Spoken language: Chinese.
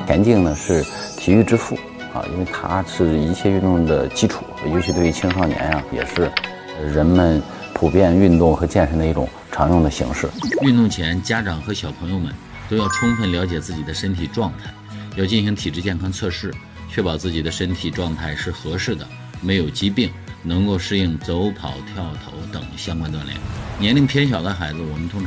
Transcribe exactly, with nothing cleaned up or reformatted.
田径呢是体育之父啊，因为它是一切运动的基础，尤其对于青少年呀、啊，也是人们普遍运动和健身的一种常用的形式。 运动前，家长和小朋友们都要充分了解自己的身体状态，要进行体质健康测试，确保自己的身体状态是合适的，没有疾病，能够适应走跑、跳投等相关锻炼。年龄偏小的孩子，我们通常